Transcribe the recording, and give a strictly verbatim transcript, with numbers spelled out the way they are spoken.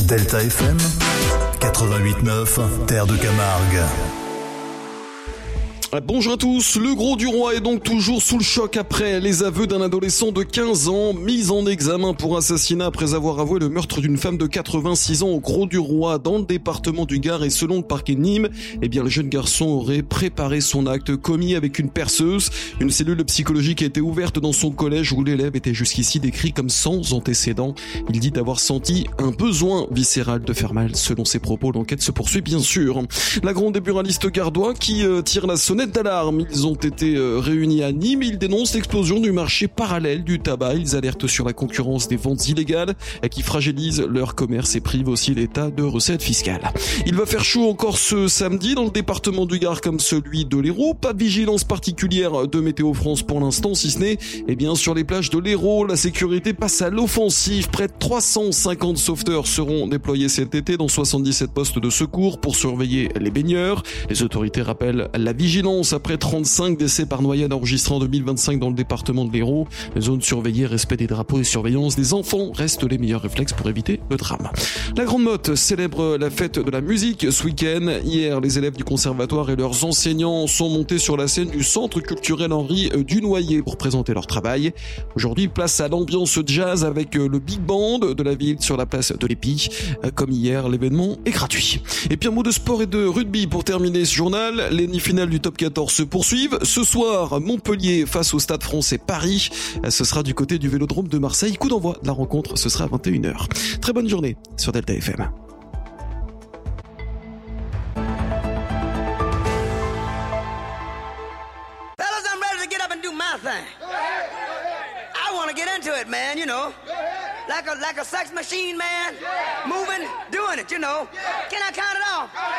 Delta F M quatre-vingt-huit neuf, Terre de Camargue. Bonjour à tous, le Gros du Roi est donc toujours sous le choc après les aveux d'un adolescent de quinze ans mis en examen pour assassinat après avoir avoué le meurtre d'une femme de quatre-vingt-six ans au Gros du Roi dans le département du Gard. Et selon le parquet de Nîmes, eh bien le jeune garçon aurait préparé son acte commis avec une perceuse. Une cellule psychologique a été ouverte dans son collège où l'élève était jusqu'ici décrit comme sans antécédent. Il dit avoir senti un besoin viscéral de faire mal. Selon ses propos, l'enquête se poursuit bien sûr. La gronde des buralistes gardois qui euh, tirent la sonnette d'alarme. Ils ont été euh, réunis à Nîmes. Ils dénoncent l'explosion du marché parallèle du tabac. Ils alertent sur la concurrence des ventes illégales euh, qui fragilisent leur commerce et privent aussi l'État de recettes fiscales. Il va faire chaud encore ce samedi dans le département du Gard comme celui de l'Hérault. Pas de vigilance particulière de Météo France pour l'instant, si ce n'est eh bien sur les plages de l'Hérault. La sécurité passe à l'offensive. Près de trois cent cinquante sauveteurs seront déployés cet été dans soixante-dix-sept postes de secours pour surveiller les baigneurs. Les autorités rappellent la vigilance après trente-cinq décès par noyade enregistrés en deux mille vingt-cinq dans le département de l'Hérault. Zone surveillée, respect des drapeaux et surveillance des enfants restent les meilleurs réflexes pour éviter le drame. La Grande Motte célèbre la fête de la musique ce week-end. Hier, les élèves du conservatoire et leurs enseignants sont montés sur la scène du centre culturel Henri Dunoyer pour présenter leur travail. Aujourd'hui, place à l'ambiance jazz avec le big band de la ville sur la place de l'Épi. Comme hier, l'événement est gratuit. Et puis un mot de sport et de rugby pour terminer ce journal. Les demi-finales du top quatorze se poursuivent. Ce soir, Montpellier face au Stade Français Paris. Ce sera du côté du Vélodrome de Marseille. Coup d'envoi de la rencontre, ce sera à vingt et une heures. Très bonne journée sur Delta F M. Fellas, I'm ready to get up and do my thing. I want to get into it, man, you know. Like a like a sex machine, man. Moving, doing it, you know. Can I count it off?